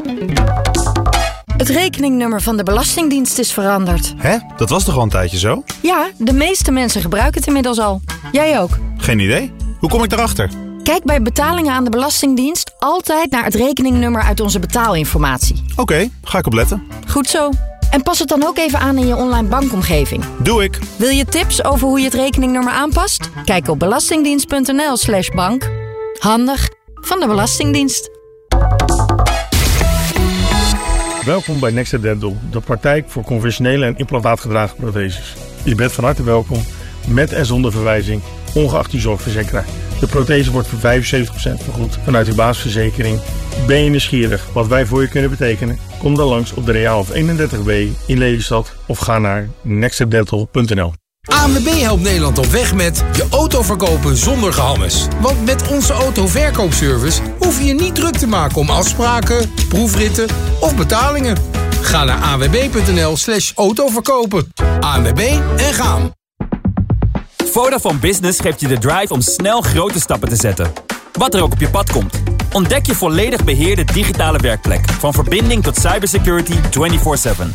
Het rekeningnummer van de Belastingdienst is veranderd. Hè? Dat was toch al een tijdje zo? Ja, de meeste mensen gebruiken het inmiddels al. Jij ook. Geen idee. Hoe kom ik daarachter? Kijk bij betalingen aan de Belastingdienst altijd naar het rekeningnummer uit onze betaalinformatie. Oké, ga ik opletten. Goed zo. En pas het dan ook even aan in je online bankomgeving. Doe ik. Wil je tips over hoe je het rekeningnummer aanpast? Kijk op belastingdienst.nl/bank. Handig van de Belastingdienst. Welkom bij Next Dental, de praktijk voor conventionele en implantaatgedragen protheses. Je bent van harte welkom, met en zonder verwijzing, ongeacht uw zorgverzekeraar. De prothese wordt voor 75% vergoed vanuit uw basisverzekering. Ben je nieuwsgierig wat wij voor je kunnen betekenen? Kom dan langs op de Reaalhof 31B in Lelystad of ga naar nextstepdental.nl. ANWB helpt Nederland op weg met je auto verkopen zonder gehammes. Want met onze autoverkoopservice hoef je je niet druk te maken om afspraken, proefritten of betalingen. Ga naar anwb.nl/autoverkopen. ANWB en gaan. Vodafone Business geeft je de drive om snel grote stappen te zetten. Wat er ook op je pad komt. Ontdek je volledig beheerde digitale werkplek. Van verbinding tot cybersecurity 24/7.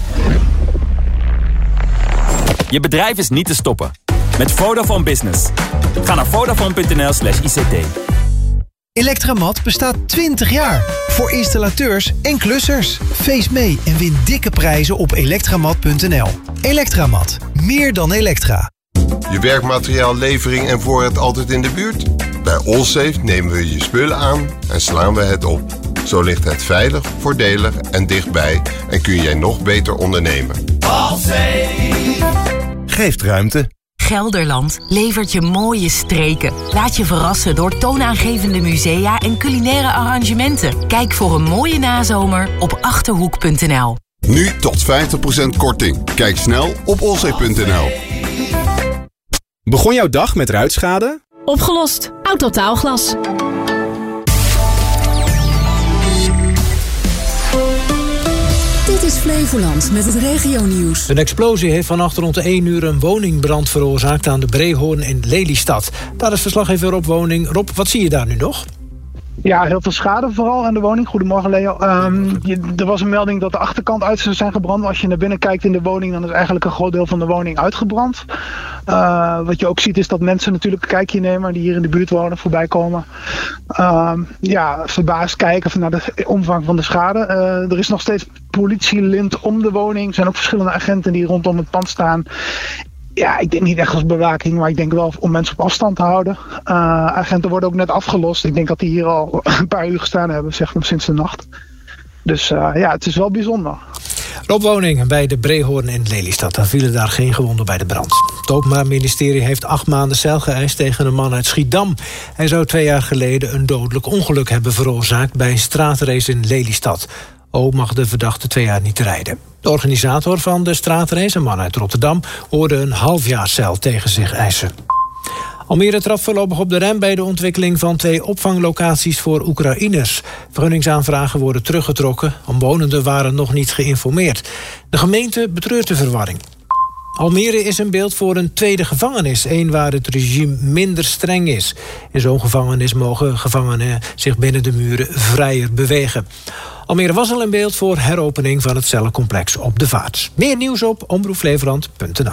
Je bedrijf is niet te stoppen. Met Vodafone Business. Ga naar vodafone.nl/ICT. Electramat bestaat 20 jaar. Voor installateurs en klussers. Feest mee en win dikke prijzen op elektramat.nl. Electramat. Meer dan elektra. Je werkmateriaallevering en voorraad altijd in de buurt? Bij Allsafe nemen we je spullen aan en slaan we het op. Zo ligt het veilig, voordelig en dichtbij en kun jij nog beter ondernemen. Allsafe geeft ruimte. Gelderland levert je mooie streken. Laat je verrassen door toonaangevende musea en culinaire arrangementen. Kijk voor een mooie nazomer op Achterhoek.nl. Nu tot 50% korting. Kijk snel op allsafe.nl. Begon jouw dag met ruitschade? Opgelost. Autotaalglas. Dit is Flevoland met het regionieuws. Een explosie heeft vannacht rond 1 uur een woningbrand veroorzaakt aan de Breehoorn in Lelystad. Daar is verslaggever Rob Woning. Rob, wat zie je daar nu nog? Ja, heel veel schade vooral aan de woning. Goedemorgen Leo. Er was een melding dat de achterkant uit zou zijn gebrand. Als je naar binnen kijkt in de woning, dan is eigenlijk een groot deel van de woning uitgebrand. Wat je ook ziet is dat mensen natuurlijk een kijkje nemen die hier in de buurt wonen, voorbij komen. Verbaasd kijken naar de omvang van de schade. Er is nog steeds politielint om de woning. Er zijn ook verschillende agenten die rondom het pand staan. Ja, ik denk niet echt als bewaking, maar ik denk wel om mensen op afstand te houden. Agenten worden ook net afgelost. Ik denk dat die hier al een paar uur gestaan hebben, zeg maar, sinds de nacht. Dus het is wel bijzonder. Rob Woning bij de Breehoorn in Lelystad. Daar vielen daar geen gewonden bij de brand. Het Openbaar Ministerie heeft 8 maanden cel geëist tegen een man uit Schiedam. Hij zou 2 jaar geleden een dodelijk ongeluk hebben veroorzaakt bij een straatrace in Lelystad. Ook mag de verdachte 2 jaar niet rijden. De organisator van de straatrace, een man uit Rotterdam, hoorde een half jaar cel tegen zich eisen. Almere trapt voorlopig op de rem bij de ontwikkeling van 2 opvanglocaties voor Oekraïners. Vergunningsaanvragen worden teruggetrokken. Omwonenden waren nog niet geïnformeerd. De gemeente betreurt de verwarring. Almere is een beeld voor een tweede gevangenis. Een waar het regime minder streng is. In zo'n gevangenis mogen gevangenen zich binnen de muren vrijer bewegen. Almere was al een beeld voor heropening van het cellencomplex op de Vaart. Meer nieuws op omroepflevoland.nl.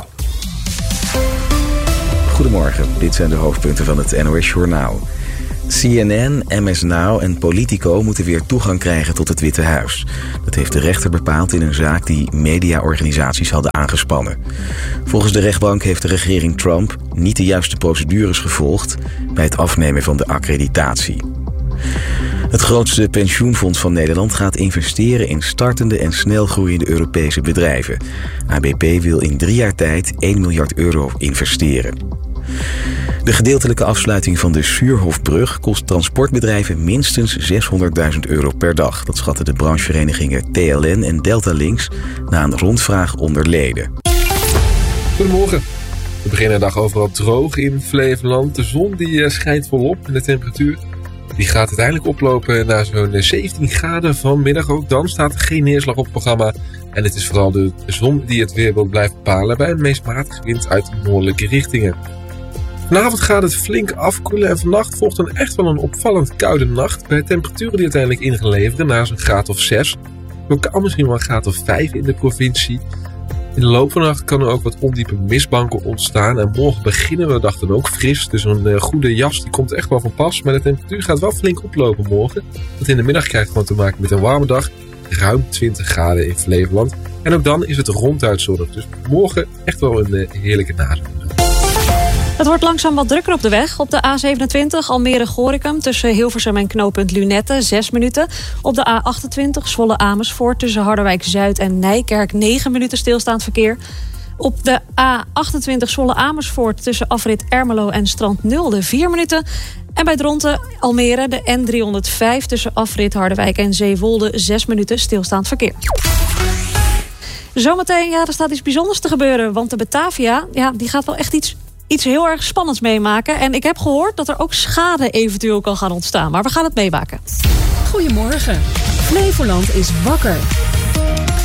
Goedemorgen, dit zijn de hoofdpunten van het NOS Journaal. CNN, MS Now en Politico moeten weer toegang krijgen tot het Witte Huis. Dat heeft de rechter bepaald in een zaak die mediaorganisaties hadden aangespannen. Volgens de rechtbank heeft de regering Trump niet de juiste procedures gevolgd bij het afnemen van de accreditatie. Het grootste pensioenfonds van Nederland gaat investeren in startende en snelgroeiende Europese bedrijven. ABP wil in 3 jaar tijd 1 miljard euro investeren. De gedeeltelijke afsluiting van de Suurhofbrug kost transportbedrijven minstens €600.000 per dag. Dat schatten de brancheverenigingen TLN en Delta Links na een rondvraag onder leden. Goedemorgen. We beginnen de dag overal droog in Flevoland. De zon die schijnt volop en de temperatuur die gaat uiteindelijk oplopen naar zo'n 17 graden vanmiddag. Ook dan staat er geen neerslag op het programma. En het is vooral de zon die het weer wil blijven bepalen bij een meest matige wind uit noordelijke richtingen. Vanavond gaat het flink afkoelen en vannacht volgt dan echt wel een opvallend koude nacht. Bij temperaturen die uiteindelijk in gaan leveren naar zo'n graad of 6. Lokaal misschien wel een graad of 5 in de provincie. In de loop van de nacht kan er ook wat ondiepe mistbanken ontstaan. En morgen beginnen we de dag dan ook fris. Dus een goede jas die komt echt wel van pas. Maar de temperatuur gaat wel flink oplopen morgen. Want in de middag krijgt gewoon te maken met een warme dag. Ruim 20 graden in Flevoland. En ook dan is het ronduit zonnig. Dus morgen echt wel een heerlijke nazomer. Het wordt langzaam wat drukker op de weg. Op de A27 Almere-Gorinchem tussen Hilversum en knooppunt Lunette 6 minuten. Op de A28 Zwolle-Amersfoort tussen Harderwijk-Zuid en Nijkerk 9 minuten stilstaand verkeer. Op de A28 Zwolle-Amersfoort tussen afrit Ermelo en Strand Nulde 4 minuten. En bij Dronten Almere de N305 tussen afrit Harderwijk en Zeewolde 6 minuten stilstaand verkeer. Zometeen, er staat iets bijzonders te gebeuren. Want de Batavia, die gaat wel echt iets heel erg spannends meemaken. En ik heb gehoord dat er ook schade eventueel kan gaan ontstaan. Maar we gaan het meemaken. Goedemorgen. Flevoland is wakker.